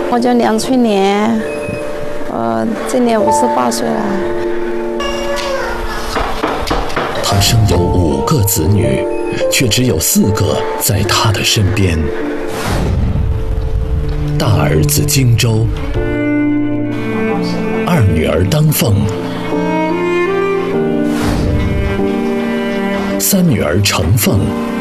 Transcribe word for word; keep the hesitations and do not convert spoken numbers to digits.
我叫梁翠莲，我今年五十八岁了。 他生有五个子女，却只有四个在他的身边。大儿子荆州，二女儿当凤，三女儿程凤，